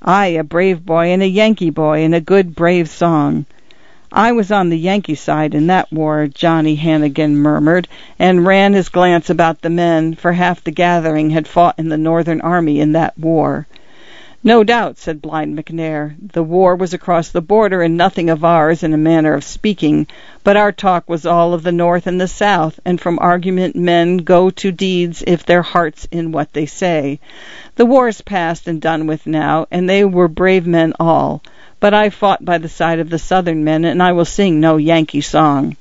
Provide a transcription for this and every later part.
I, a brave boy and a Yankee boy and a good brave song. I was on the Yankee side in that war, Johnny Hannigan murmured, and ran his glance about the men, for half the gathering had fought in the Northern Army in that war. No doubt, said Blind McNair. The war was across the border and nothing of ours in a manner of speaking, but our talk was all of the North and the South, and from argument men go to deeds if their heart's in what they say. The war's past and done with now, and they were brave men all, but I fought by the side of the Southern men, and I will sing no Yankee song.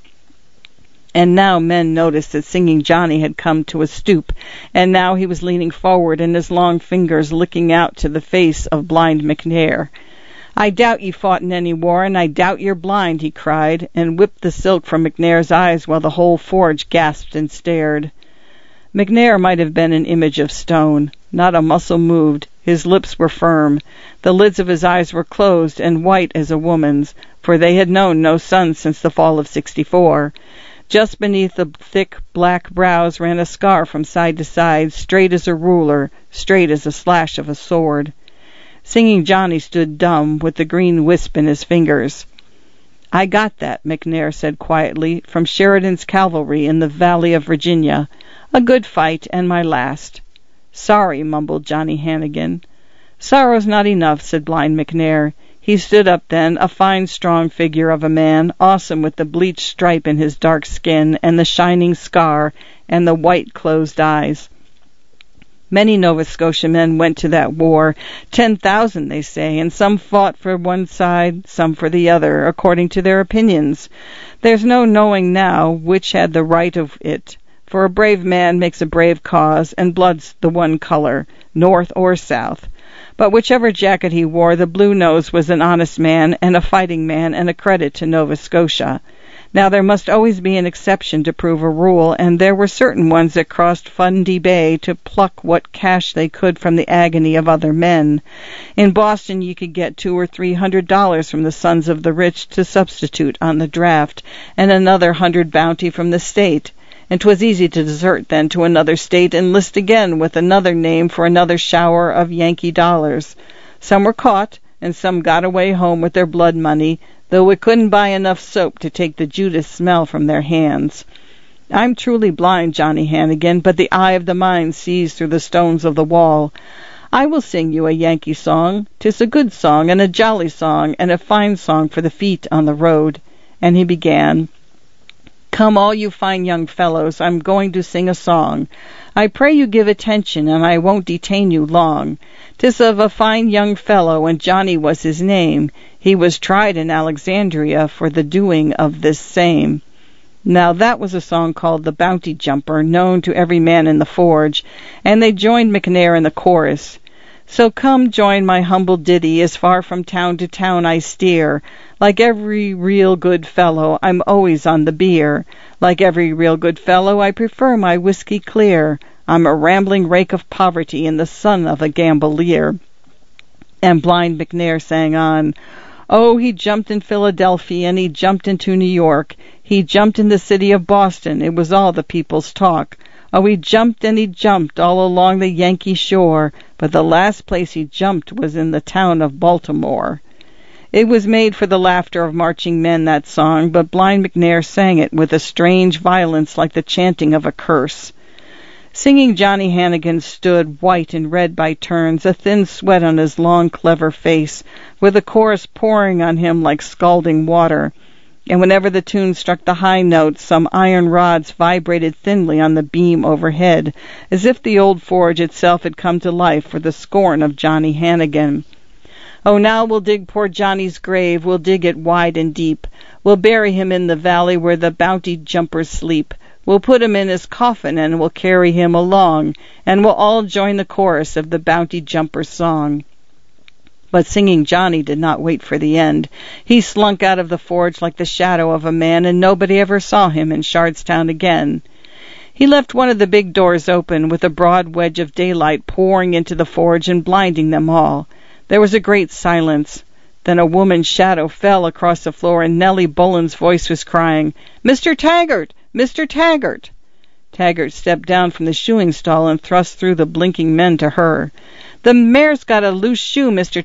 And now men noticed that Singing Johnny had come to a stoop, and now he was leaning forward and his long fingers licking out to the face of Blind McNair. I doubt ye fought in any war, and I doubt you're blind, he cried, and whipped the silk from McNair's eyes while the whole forge gasped and stared. McNair might have been an image of stone. Not a muscle moved. His lips were firm. The lids of his eyes were closed and white as a woman's, for they had known no sun since the fall of '64. Just beneath the thick black brows ran a scar from side to side, straight as a ruler, straight as a slash of a sword. Singing Johnny stood dumb, with the green wisp in his fingers. I got that, McNair said quietly, from Sheridan's cavalry in the Valley of Virginia. A good fight, and my last. Sorry, mumbled Johnny Hannigan. Sorrow's not enough, said Blind McNair. He stood up then, a fine, strong figure of a man, awesome with the bleached stripe in his dark skin, and the shining scar, and the white closed eyes. Many Nova Scotia men went to that war, 10,000 they say, and some fought for one side, some for the other, according to their opinions. There's no knowing now which had the right of it, for a brave man makes a brave cause, and blood's the one color, north or south. But whichever jacket he wore, the Blue Nose was an honest man and a fighting man and a credit to Nova Scotia. Now there must always be an exception to prove a rule, and there were certain ones that crossed Fundy Bay to pluck what cash they could from the agony of other men. In Boston you could get $200 or $300 from the sons of the rich to substitute on the draft, and another 100 bounty from the state. And 'twas easy to desert then to another state and list again with another name for another shower of Yankee dollars. Some were caught, and some got away home with their blood money, though it couldn't buy enough soap to take the Judas smell from their hands. I'm truly blind, Johnny Hannigan, but the eye of the mind sees through the stones of the wall. I will sing you a Yankee song. 'Tis a good song, and a jolly song, and a fine song for the feet on the road. And he began, Come, all you fine young fellows, I'm going to sing a song. I pray you give attention, and I won't detain you long. 'Tis of a fine young fellow, and Johnny was his name. He was tried in Alexandria for the doing of this same. Now that was a song called The Bounty Jumper, known to every man in the forge, and they joined McNair in the chorus. So come join my humble ditty, as far from town to town I steer. Like every real good fellow, I'm always on the beer. Like every real good fellow, I prefer my whiskey clear. I'm a rambling rake of poverty and the son of a gambolier. And Blind McNair sang on. Oh, he jumped in Philadelphia and he jumped into New York. He jumped in the city of Boston. It was all the people's talk. Oh, he jumped and he jumped all along the Yankee shore, but the last place he jumped was in the town of Baltimore. It was made for the laughter of marching men, that song, but Blind McNair sang it with a strange violence like the chanting of a curse. Singing Johnny Hannigan stood, white and red by turns, a thin sweat on his long, clever face, with the chorus pouring on him like scalding water. And whenever the tune struck the high note, some iron rods vibrated thinly on the beam overhead, as if the old forge itself had come to life for the scorn of Johnny Hannigan. Oh, now we'll dig poor Johnny's grave, we'll dig it wide and deep. We'll bury him in the valley where the bounty jumpers sleep. We'll put him in his coffin and we'll carry him along, and we'll all join the chorus of the bounty jumper's song. But Singing Johnny did not wait for the end. He slunk out of the forge like the shadow of a man, and nobody ever saw him in Shardstown again. He left one of the big doors open, with a broad wedge of daylight pouring into the forge and blinding them all. There was a great silence. Then a woman's shadow fell across the floor, and Nellie Boland's voice was crying, Mr. Taggart! Mr. Taggart! Taggart stepped down from the shoeing stall and thrust through the blinking men to her. The mare's got a loose shoe, Mr.